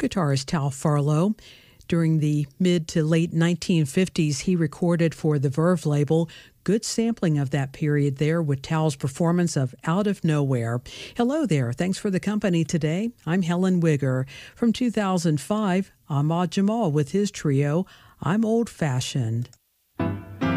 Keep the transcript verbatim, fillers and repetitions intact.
guitarist Tal Farlow. During the mid to late nineteen fifties, he recorded for the Verve label. Good sampling of that period there with Tal's performance of Out of Nowhere. Hello there. Thanks for the company today. I'm Helen Wigger. From two thousand five, Ahmad Jamal with his trio, I'm Old Fashioned.